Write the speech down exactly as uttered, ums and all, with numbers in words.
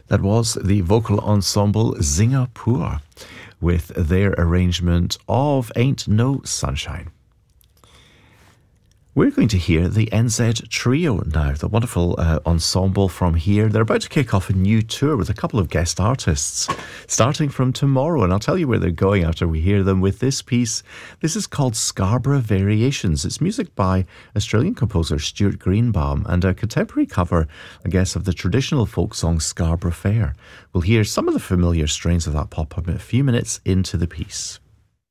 That was the vocal ensemble Singapore with their arrangement of Ain't No Sunshine. We're going to hear the N Z Trio now, the wonderful uh, ensemble from here. They're about to kick off a new tour with a couple of guest artists, starting from tomorrow, and I'll tell you where they're going after we hear them with this piece. This is called Scarborough Variations. It's music by Australian composer Stuart Greenbaum and a contemporary cover, I guess, of the traditional folk song Scarborough Fair. We'll hear some of the familiar strains of that pop up a few minutes into the piece.